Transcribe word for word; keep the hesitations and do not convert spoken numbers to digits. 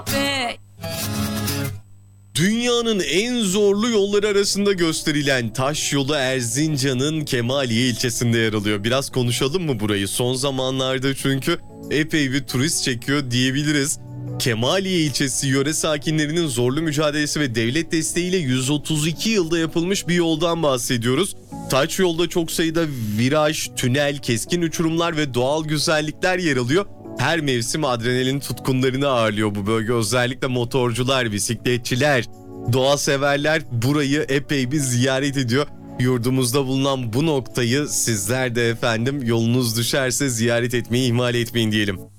Ve Dünyanın en zorlu yolları arasında gösterilen taş yolu Erzincan'ın Kemaliye ilçesinde yer alıyor. Biraz konuşalım mı burayı? Son zamanlarda çünkü epey bir turist çekiyor diyebiliriz. Kemaliye ilçesi yöre sakinlerinin zorlu mücadelesi ve devlet desteğiyle yüz otuz iki yılda yapılmış bir yoldan bahsediyoruz. Taş yolda çok sayıda viraj, tünel, keskin uçurumlar ve doğal güzellikler yer alıyor. Her mevsim adrenalin tutkunlarını ağırlıyor bu bölge. Özellikle motorcular, bisikletçiler, doğa severler burayı epey bir ziyaret ediyor. Yurdumuzda bulunan bu noktayı sizler de efendim yolunuz düşerse ziyaret etmeyi ihmal etmeyin diyelim.